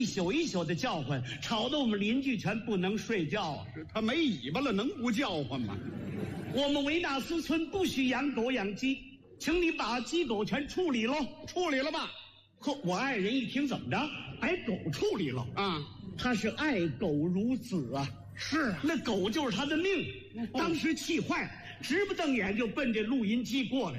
一宿一宿的叫唤，吵得我们邻居全不能睡觉啊！ 他没尾巴了，能不叫唤吗？ 我们维纳斯村不许养狗养鸡，请你把鸡狗全处理喽！ 处理了吧？ 呵，我爱人一听怎么着，把狗处理了啊？ 他是爱狗如子啊！ 是啊， 那狗就是他的命。当时气坏了，直不瞪眼就奔这录音机过来。